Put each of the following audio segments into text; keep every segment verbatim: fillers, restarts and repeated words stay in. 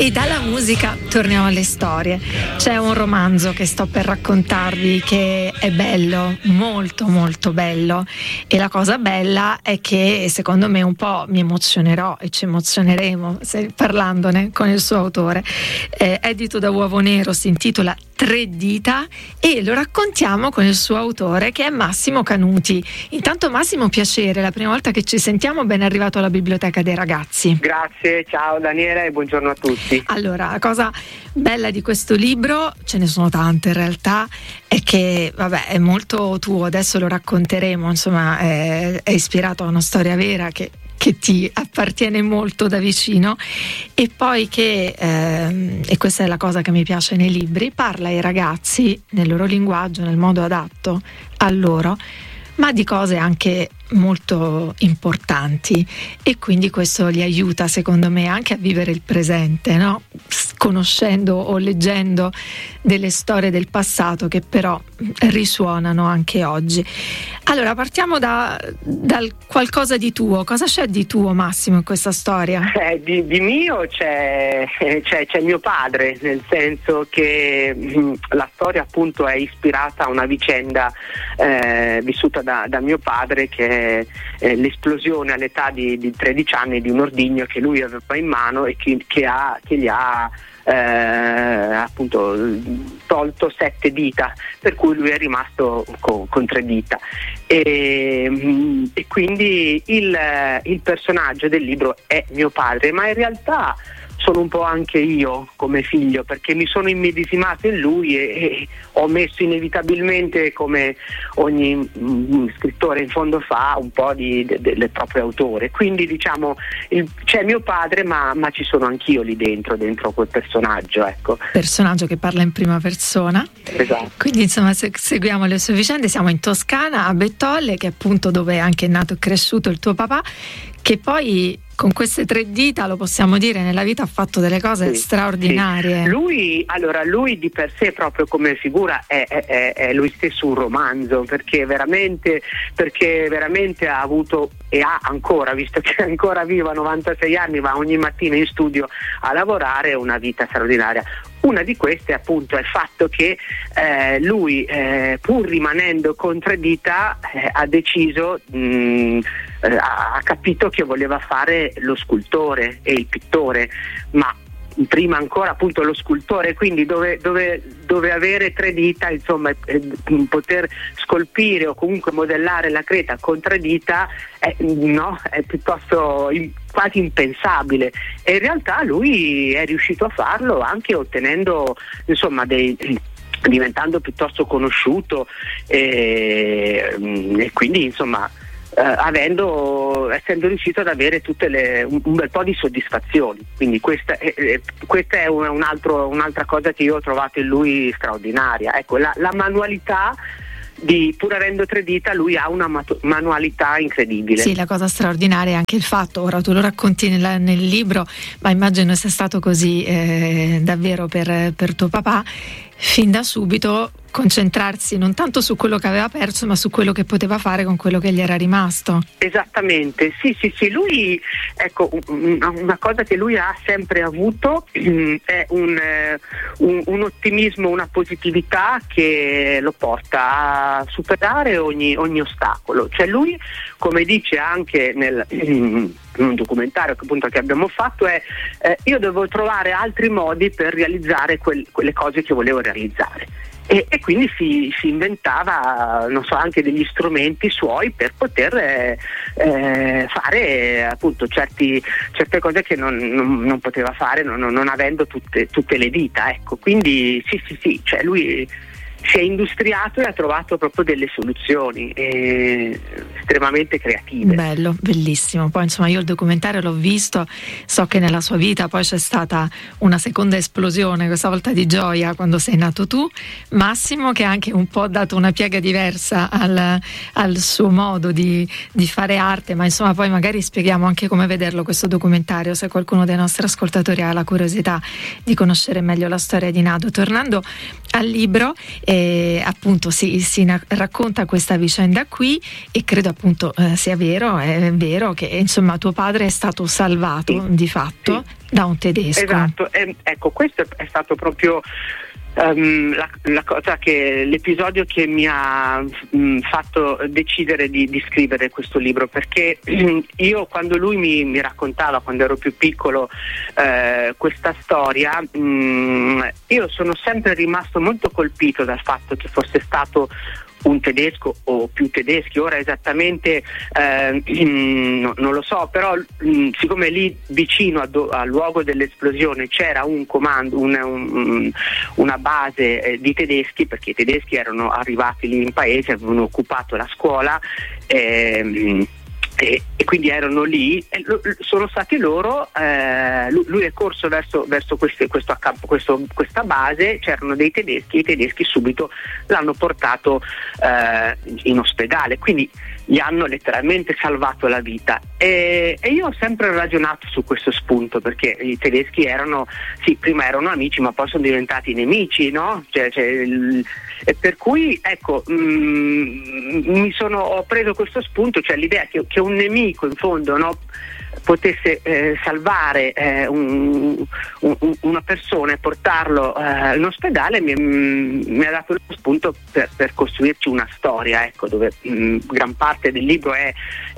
E dalla musica torniamo alle storie. C'è un romanzo che sto per raccontarvi che è bello, molto molto bello, e la cosa bella è che secondo me un po' mi emozionerò e ci emozioneremo se, parlandone con il suo autore. Eh, edito da Uovo Nero, si intitola Tre dita e lo raccontiamo con il suo autore, che è Massimo Canuti. Intanto Massimo, piacere, la prima volta che ci sentiamo, ben arrivato alla Biblioteca dei Ragazzi. Grazie, ciao Daniela e buongiorno a tutti. Allora, la cosa bella di questo libro, ce ne sono tante in realtà, è che vabbè è molto tuo, adesso lo racconteremo, insomma è, è ispirato a una storia vera che che ti appartiene molto da vicino, e poi che, ehm, e questa è la cosa che mi piace nei libri, parla ai ragazzi nel loro linguaggio, nel modo adatto a loro, ma di cose anche molto importanti, e quindi questo li aiuta secondo me anche a vivere il presente, no? Conoscendo o leggendo delle storie del passato che però risuonano anche oggi. Allora partiamo da dal qualcosa di tuo. Cosa c'è di tuo, Massimo, in questa storia? Eh, di, di mio c'è, c'è, c'è mio padre, nel senso che mh, la storia appunto è ispirata a una vicenda eh, vissuta da, da mio padre, che è eh, l'esplosione all'età di, di tredici anni di un ordigno che lui aveva in mano e che, che, ha, che gli ha eh, appunto tolto sette dita, per cui lui è rimasto con, con tre dita. E, e quindi il, il personaggio del libro è mio padre, ma in realtà sono un po' anche io come figlio, perché mi sono immedesimato in lui e, e ho messo inevitabilmente, come ogni mm, scrittore in fondo fa, un po' di, de, del proprio autore. Quindi diciamo il, c'è mio padre, ma, ma ci sono anch'io lì dentro, dentro quel personaggio, ecco. Personaggio che parla in prima persona. Esatto. Quindi insomma se, seguiamo le sue vicende. Siamo in Toscana, a Bettolle, che è appunto dove è anche nato e cresciuto il tuo papà, che poi con queste tre dita, lo possiamo dire, nella vita ha fatto delle cose sì, straordinarie. Sì. Lui, allora, lui di per sé proprio come figura è, è, è lui stesso un romanzo, perché veramente, perché veramente ha avuto e ha ancora, visto che è ancora vivo a novantasei anni, va ogni mattina in studio a lavorare, una vita straordinaria. Una di queste appunto è il fatto che eh, lui eh, pur rimanendo con tre dita eh, ha deciso, mh, eh, ha capito che voleva fare lo scultore e il pittore, ma prima ancora appunto lo scultore, quindi dove, dove, dove avere tre dita, insomma eh, poter scolpire o comunque modellare la creta con tre dita eh, no, è piuttosto in, quasi impensabile, e in realtà lui è riuscito a farlo anche ottenendo insomma dei diventando piuttosto conosciuto e, e quindi insomma Uh, avendo, essendo riuscito ad avere tutte le, un, un bel po' di soddisfazioni. Quindi questa è, eh, questa è un, un altro, un'altra cosa che io ho trovato in lui straordinaria. Ecco, la, la manualità di, pur avendo tre dita, lui ha una matu- manualità incredibile. Sì, la cosa straordinaria è anche il fatto, ora tu lo racconti nel, nel libro, ma immagino sia stato così eh, davvero per, per tuo papà, fin da subito concentrarsi non tanto su quello che aveva perso, ma su quello che poteva fare con quello che gli era rimasto. Esattamente, sì sì sì, lui, ecco, una cosa che lui ha sempre avuto è un, un, un ottimismo, una positività che lo porta a superare ogni, ogni ostacolo. Cioè lui, come dice anche nel in un documentario che appunto che abbiamo fatto, è eh, io devo trovare altri modi per realizzare quel, quelle cose che volevo realizzare. E, e quindi si, si inventava, non so, anche degli strumenti suoi per poter eh, eh, fare appunto certi, certe cose che non, non, non poteva fare non, non avendo tutte, tutte le dita, ecco. Quindi sì sì sì, cioè lui si è industriato e ha trovato proprio delle soluzioni eh, estremamente creative. Bello, bellissimo. Poi insomma io il documentario l'ho visto, so che nella sua vita poi c'è stata una seconda esplosione, questa volta di gioia, quando sei nato tu, Massimo, che ha anche un po' dato una piega diversa al, al suo modo di, di fare arte, ma insomma poi magari spieghiamo anche come vederlo questo documentario, se qualcuno dei nostri ascoltatori ha la curiosità di conoscere meglio la storia di Nado. Tornando al libro, e appunto si, si na- racconta questa vicenda qui, e credo appunto eh, sia vero, è vero che insomma tuo padre è stato salvato sì, di fatto sì, da un tedesco. Esatto, e, ecco, questo è stato proprio Um, la, la cosa che l'episodio che mi ha um, fatto decidere di, di scrivere questo libro, perché um, io quando lui mi, mi raccontava, quando ero più piccolo, uh, questa storia, um, io sono sempre rimasto molto colpito dal fatto che fosse stato un tedesco o più tedeschi, ora esattamente eh, no, non lo so, però mh, siccome lì vicino a do, al luogo dell'esplosione c'era un comando, un, un, una base eh, di tedeschi, perché i tedeschi erano arrivati lì in paese, avevano occupato la scuola, eh, E, e quindi erano lì, e lo, sono stati loro, eh, lui, lui è corso verso, verso queste, questo accampo, questo, questa base, c'erano dei tedeschi, i tedeschi subito l'hanno portato eh, in ospedale, quindi gli hanno letteralmente salvato la vita, e, e io ho sempre ragionato su questo spunto, perché i tedeschi erano, sì, prima erano amici ma poi sono diventati nemici, no? Cioè, cioè, il, e per cui ecco mh, mi sono, ho preso questo spunto, cioè l'idea che, che un nemico in fondo, no, potesse eh, salvare eh, un, un, una persona e portarlo eh, in ospedale mi, mi ha dato lo spunto per, per costruirci una storia, ecco, dove mh, gran parte del libro è,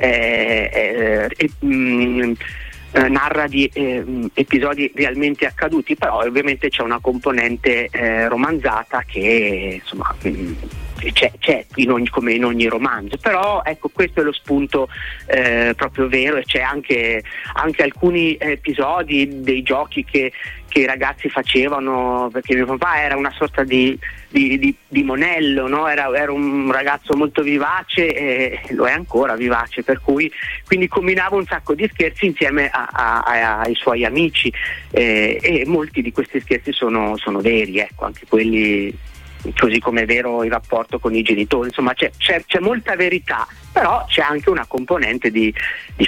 è, è, è mh, Eh, narra di eh, episodi realmente accaduti, però ovviamente c'è una componente eh, romanzata che insomma mh, c'è, c'è in ogni, come in ogni romanzo, però ecco, questo è lo spunto eh, proprio vero, e c'è anche, anche alcuni episodi dei giochi che, che i ragazzi facevano, perché mio papà era una sorta di, di, di, di monello, no? era, era un ragazzo molto vivace, e lo è ancora vivace, per cui quindi combinava un sacco di scherzi insieme a, a, a, ai suoi amici, eh, e molti di questi scherzi sono, sono veri, ecco, anche quelli, così come è vero il rapporto con i genitori, insomma c'è, c'è, c'è molta verità, però c'è anche una componente di, di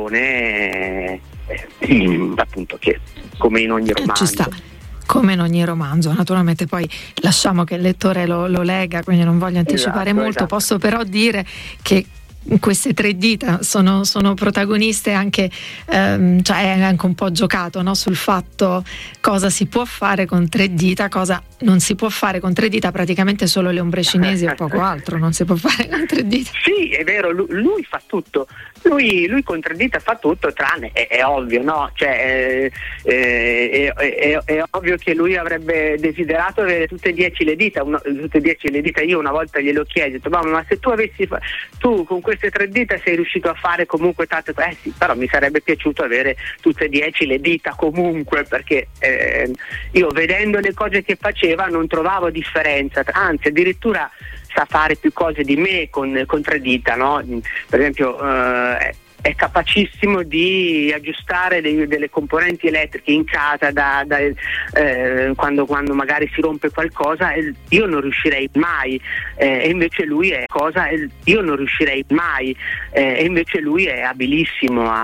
finzione, eh, appunto, che come in ogni romanzo. Ci sta. Come in ogni romanzo, naturalmente poi lasciamo che il lettore lo, lo legga, quindi non voglio anticipare esatto, molto, esatto. Posso però dire che queste tre dita sono, sono protagoniste anche, ehm, cioè è anche un po' giocato, no? Sul fatto cosa si può fare con tre dita, cosa non si può fare con tre dita, praticamente solo le ombre cinesi e poco altro non si può fare con tre dita. Sì, è vero, lui, lui fa tutto, lui, lui con tre dita fa tutto, tranne, è, è ovvio, no? Cioè, è, è, è, è ovvio che lui avrebbe desiderato avere tutte e dieci le dita, una, tutte e dieci le dita. Io una volta glielo chiedo, ho detto, mamma, ma se tu avessi fa- tu con queste tre dita sei riuscito a fare comunque tante, eh sì, però mi sarebbe piaciuto avere tutte e dieci le dita comunque, perché eh, io vedendo le cose che faceva non trovavo differenza, anzi addirittura sa fare più cose di me con, con tre dita, no? Per esempio eh, è capacissimo di aggiustare dei, delle componenti elettriche in casa da, da, eh, quando, quando magari si rompe qualcosa, eh, io non riuscirei mai, eh, e invece lui è cosa, eh, io non riuscirei mai, eh, e invece lui è abilissimo a